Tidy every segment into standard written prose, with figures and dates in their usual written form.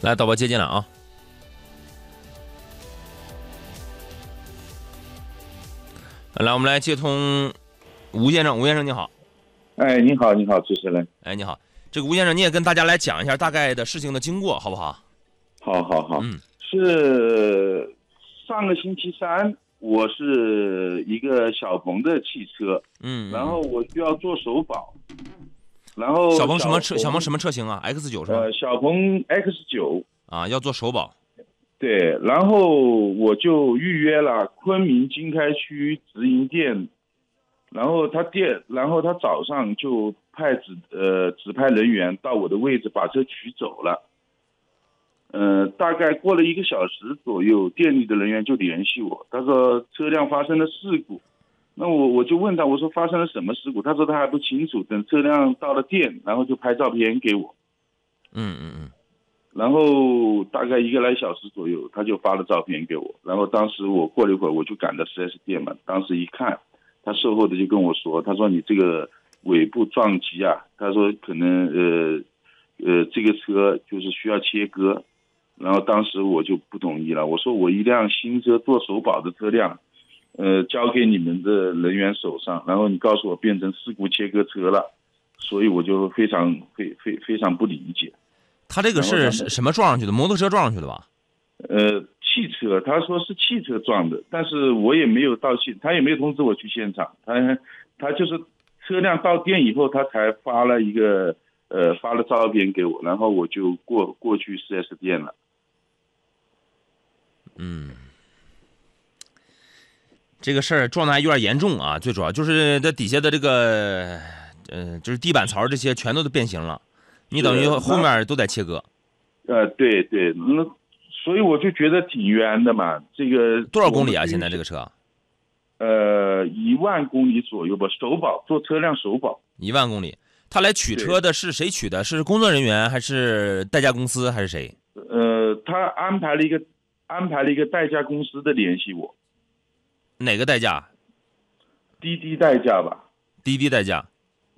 来，导播接进来啊。来，我们来接通吴先生。吴先生你好。 哎，你好，你好，主持人。 哎，你好，这个吴先生，你也跟大家来讲一下大概的事情的经过，好不好？ 好好好，是上个星期三，我是一个小鹏的汽车，然后我需要做首保，然后小鹏什么车？小鹏什么车型啊？X9是吗？ 小鹏 X9 啊，要做首保。 对，然后我就预约了昆明经开区直营店，然后他早上就指派人员到我的位置把车取走了。大概过了1个小时左右，店里的人员就联系我，他说车辆发生了事故。那我就问他，我说发生了什么事故？他说他还不清楚，等车辆到了店，然后就拍照片给我。然后大概1个来小时左右，他就发了照片给我。然后当时我过了一会儿，我就赶到 4S 店嘛。当时一看，他售后的就跟我说，他说你这个尾部撞击啊，他说可能这个车就是需要切割。然后当时我就不同意了，我说我一辆新车做首保的车辆，交给你们的人员手上，然后你告诉我变成事故切割车了，所以我就非常不理解。 他这个是什么撞上去的？摩托车撞上去的吧？ 汽车，他说是汽车撞的，但是我也没有他也没有通知我去现场，他就是车辆到店以后，他才发了照片给我，然后我就过去 4S 店了。 这个事儿撞的还有点严重啊，最主要就是这底下的这个就是地板槽这些全都变形了，你等于后面都得切割。 对，那所以我就觉得挺冤的嘛。这个多少公里啊？现在这个车 ？1万公里左右吧，首保，做车辆首保。 1万公里。他来取车的是谁取的？是工作人员还是代驾公司还是谁？ 他安排了一个代驾公司的联系我。 哪个代驾？ 滴滴代驾吧。 滴滴代驾。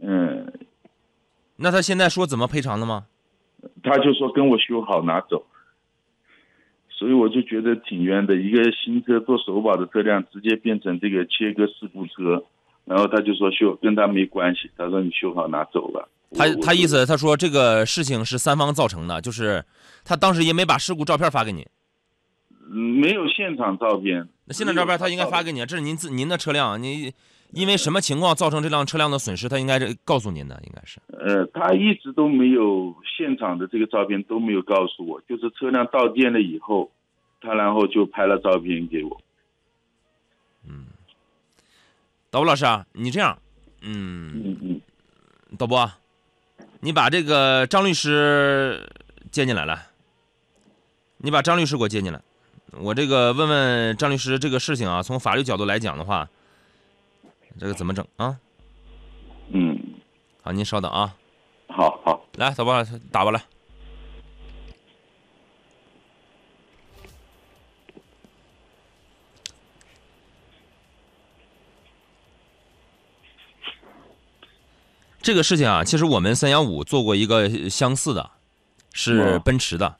那他现在说怎么赔偿的吗？ 他就说跟我修好拿走。所以我就觉得挺冤的，一个新车做首保的车辆直接变成这个切割事故车，然后他就说跟他没关系，他说你修好拿走了。 他意思他说这个事情是3方造成的，就是他当时也没把事故照片发给你。 没有现场照片。 那现场照片他应该发给你，这是您的车辆，你因为什么情况造成这辆车辆的损失，他应该告诉您的，应该是。 他一直都没有现场的这个照片都没有告诉我，就是车辆到店了以后，他然后就拍了照片给我。 导播老师啊，你这样，导播，你把这个张律师接进来，你把张律师给我接进来，我这个问问张律师这个事情啊，从法律角度来讲的话，这个怎么整啊？好，您稍等啊。 好， 来，导播打过来。这个事情啊，其实我们315做过一个相似的，是奔驰的。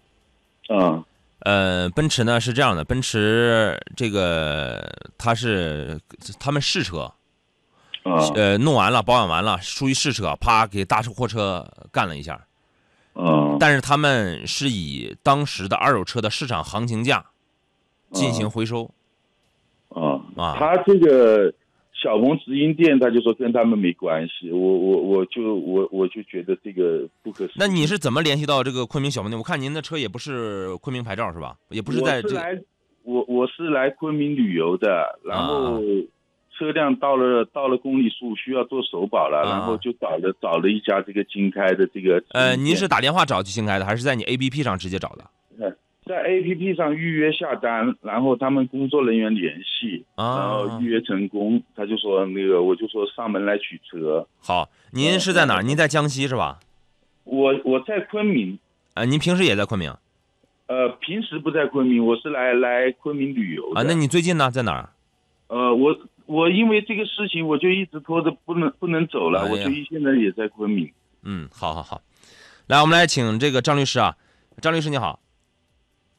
奔驰呢是这样的，奔驰这个他们试车，弄完了保养完了，属于试车，啪给大货车干了一下。但是他们是以当时的2手车的市场行情价进行回收。 他这个小鹏直营店他就说跟他们没关系，我就觉得这个不可思议。 那你是怎么联系到这个昆明小鹏店？我看您的车也不是昆明牌照是吧？也不是在我是来昆明旅游的，然后车辆到了公里数需要做首保了，然后就找了一家这个经开的这个。 您是打电话找去经开的，还是在你 APP 上直接找的？ 在 APP 上预约下单，然后他们工作人员联系，然后预约成功，他就说我就说上门来取车。 好，您是在哪儿？您在江西是吧？ 我在昆明。 您平时也在昆明？ 平时不在昆明，我是来昆明旅游的。 那你最近呢？在哪儿？ 我因为这个事情，我就一直拖着不能走了，我就现在也在昆明。 好，来，我们来请这个张律师啊，张律师你好。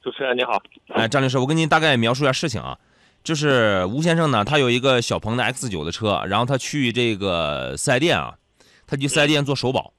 主持人你好。 哎，张律师，我跟您大概描述一下事情啊。就是吴先生呢，他有一个小鹏的X9的车，然后他去这个四 S 店啊，他去四 S 店做首保，